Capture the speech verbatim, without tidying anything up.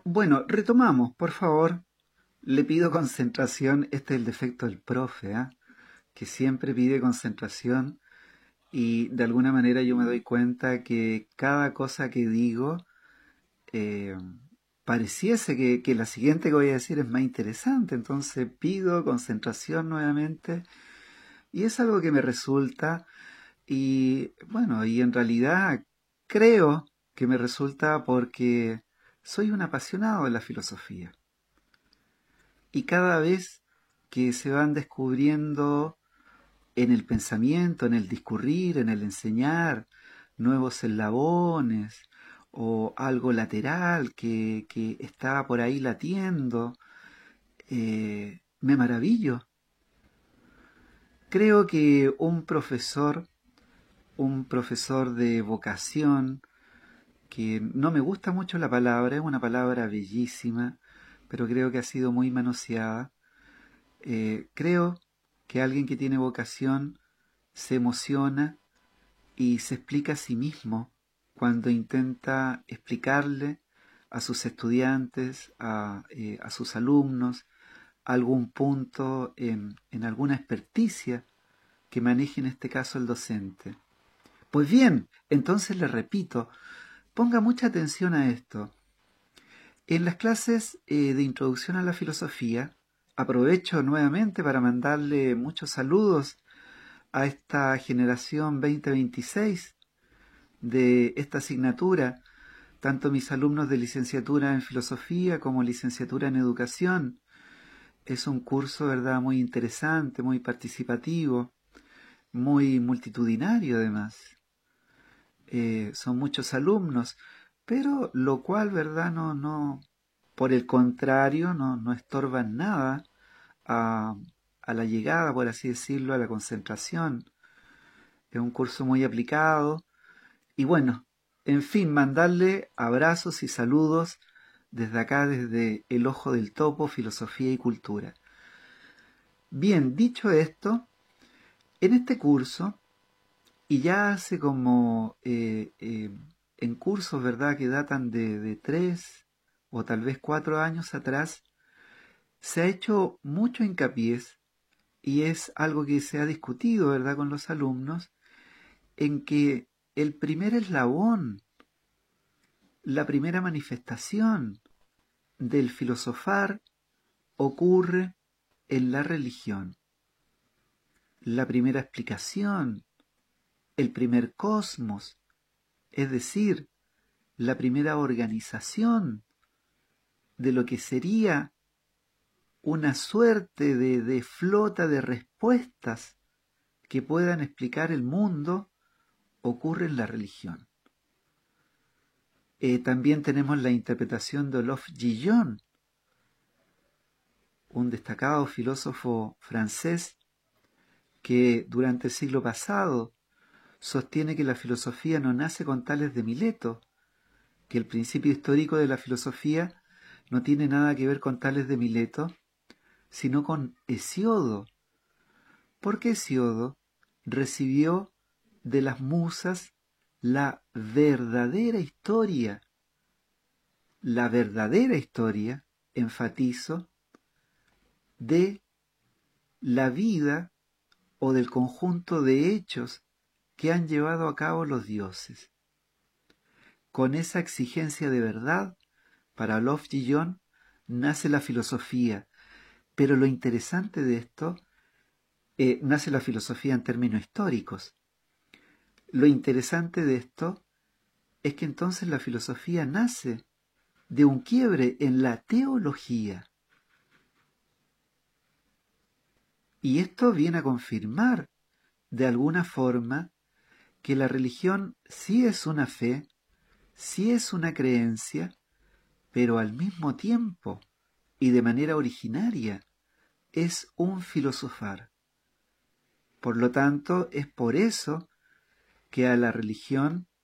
Bueno, retomamos, por favor. Le pido concentración. Este es el defecto del profe, ¿ah? Que siempre pide concentración y de alguna manera yo me doy cuenta que cada cosa que digo eh, pareciese que, que la siguiente que voy a decir es más interesante. Entonces pido concentración nuevamente y es algo que me resulta y bueno, y en realidad creo que me resulta porque soy un apasionado de la filosofía. Y cada vez que se van descubriendo en el pensamiento, en el discurrir, en el enseñar, nuevos eslabones o algo lateral que, que está por ahí latiendo, eh, me maravillo. Creo que un profesor, un profesor de vocación, que no me gusta mucho la palabra, es una palabra bellísima, pero creo que ha sido muy manoseada. Eh, creo que alguien que tiene vocación se emociona y se explica a sí mismo cuando intenta explicarle a sus estudiantes, a, eh, a sus alumnos, algún punto en, en alguna experticia que maneje en este caso el docente. Pues bien, entonces le repito, ponga mucha atención a esto. En las clases eh, de introducción a la filosofía, aprovecho nuevamente para mandarle muchos saludos a esta generación veinte veintiséis de esta asignatura, tanto mis alumnos de licenciatura en filosofía como licenciatura en educación. Es un curso, ¿verdad?, muy interesante, muy participativo, muy multitudinario además. Eh, son muchos alumnos, pero lo cual, ¿verdad?, no, no, por el contrario, no, no estorba en nada a, a la llegada, por así decirlo, a la concentración. Es un curso muy aplicado y bueno, en fin, mandarle abrazos y saludos desde acá, desde el Ojo del Topo, Filosofía y Cultura. Bien, dicho esto, en este curso, y ya hace como eh, eh, en cursos, ¿verdad?, que datan de, de tres o tal vez cuatro años atrás, se ha hecho mucho hincapié, y es algo que se ha discutido, ¿verdad?, con los alumnos, en que el primer eslabón, la primera manifestación del filosofar ocurre en la religión. La primera explicación, el primer cosmos, es decir, la primera organización de lo que sería una suerte de, de flota de respuestas que puedan explicar el mundo, ocurre en la religión. Eh, también tenemos la interpretación de Olof Gillon, un destacado filósofo francés que durante el siglo pasado sostiene que la filosofía no nace con Tales de Mileto, que el principio histórico de la filosofía no tiene nada que ver con Tales de Mileto, sino con Hesiodo, porque Hesiodo recibió de las musas la verdadera historia, la verdadera historia, enfatizo, de la vida o del conjunto de hechos que han llevado a cabo los dioses. Con esa exigencia de verdad, para Olof Gillon, nace la filosofía, pero lo interesante de esto, eh, nace la filosofía en términos históricos. Lo interesante de esto es que entonces la filosofía nace de un quiebre en la teología. Y esto viene a confirmar, de alguna forma, que la religión sí es una fe, sí es una creencia, pero al mismo tiempo, y de manera originaria, es un filosofar. Por lo tanto, es por eso que a la religión